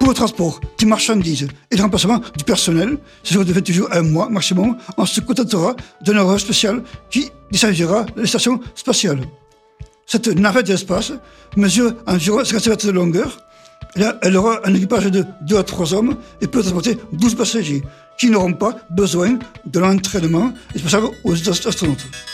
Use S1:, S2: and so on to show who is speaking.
S1: Pour le transport des marchandises et le remplacement du personnel, ce sera de 28 jours à un mois maximum. On se contentera d'un horaire spécial qui desservira les stations spatiales. Cette navette de l'espace mesure environ 57 mètres de longueur. Elle aura un équipage de 2 à 3 hommes et peut transporter 12 passagers qui n'auront pas besoin de l'entraînement spécial aux astronautes.